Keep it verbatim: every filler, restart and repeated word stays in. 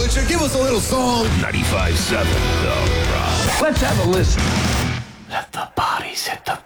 Butcher, give us a little song. ninety-five seven The Rock. Let's have a listen. Let the bodies hit the